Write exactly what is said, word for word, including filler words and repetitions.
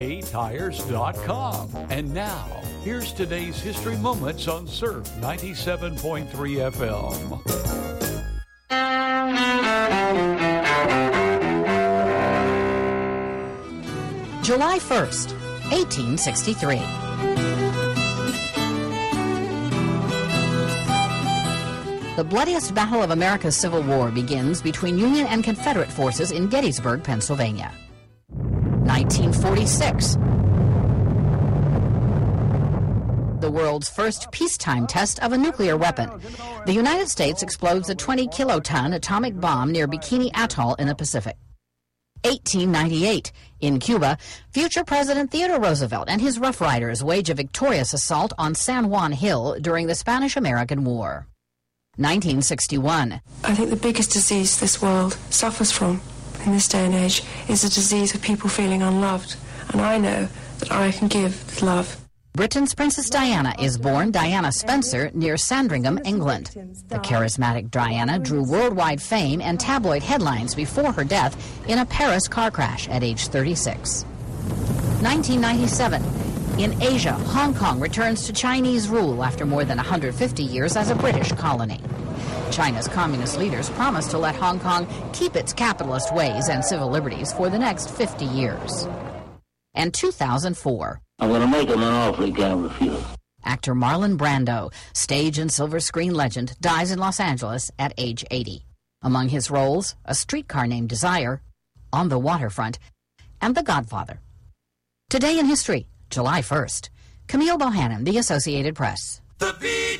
tires dot com. And now, here's today's History Moments on Surf ninety-seven point three F M. July first, eighteen sixty-three. The bloodiest battle of America's Civil War begins between Union and Confederate forces in Gettysburg, Pennsylvania. nineteen forty-six. The world's first peacetime test of a nuclear weapon. The United States explodes a twenty kiloton atomic bomb near Bikini Atoll in the Pacific. eighteen ninety-eight. In Cuba, future President Theodore Roosevelt and his Rough Riders wage a victorious assault on San Juan Hill during the Spanish-American War. nineteen sixty-one. I think the biggest disease this world suffers from in this day and age is a disease of people feeling unloved, and I know that I can give love. Britain's Princess Diana is born Diana Spencer near Sandringham, England. The charismatic Diana drew worldwide fame and tabloid headlines before her death in a Paris car crash at age thirty-six. nineteen ninety-seven. In Asia, Hong Kong returns to Chinese rule after more than one hundred fifty years as a British colony. China's communist leaders promised to let Hong Kong keep its capitalist ways and civil liberties for the next fifty years. And two thousand four. I'm going to make him an offer he can't refuse. Actor Marlon Brando, stage and silver screen legend, dies in Los Angeles at age eighty. Among his roles, A Streetcar Named Desire, On the Waterfront, and The Godfather. Today in History, July first. Camille Bohannon, The Associated Press. The beat